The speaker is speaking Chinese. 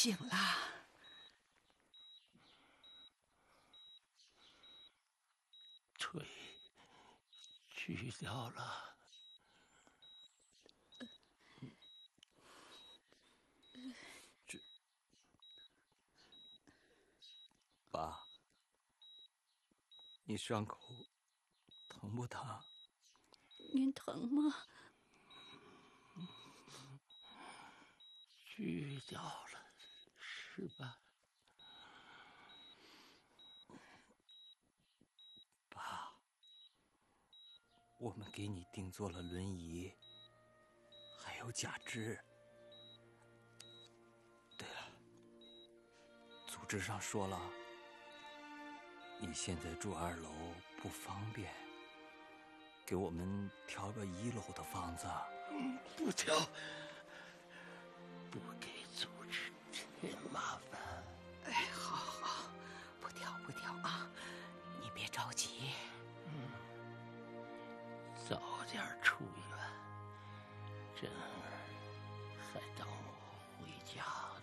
醒了。 腿锯掉了。爸，你伤口疼不疼？ 您疼吗？ 锯掉了，是吧？爸，我们给你定做了轮椅，还有假肢。对了，组织上说了，你现在住2楼不方便，给我们调个1楼的房子。不调，不给组织添麻烦。 哎，好，不调啊，你别着急。 早点出院，珍儿还等我回家。